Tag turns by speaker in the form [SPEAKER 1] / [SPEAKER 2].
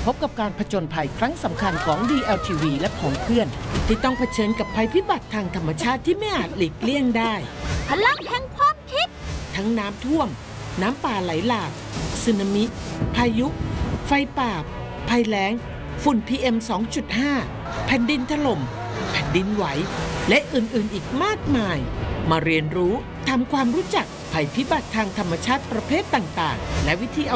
[SPEAKER 1] พบกับการผจญภัยครั้งสำคัญของ DLTV และของเพื่อนที่ต้องเผชิญกับภัยพิบัติทางธรรมชาติที่ไม่อาจหลีกเลี่ยงได้
[SPEAKER 2] พลังแห่งความคิด
[SPEAKER 1] ทั้งน้ำท่วมน้ำป่าไหลหลากสึนามิพายุไฟป่าภัยแล้งฝุ่น PM 2.5 แผ่นดินถล่มแผ่นดินไหวและอื่นๆอีกมากมายมาเรียนรู้ทำความรู้จักภัยพิบัติทางธรรมชาติประเภทต่างๆและวิธี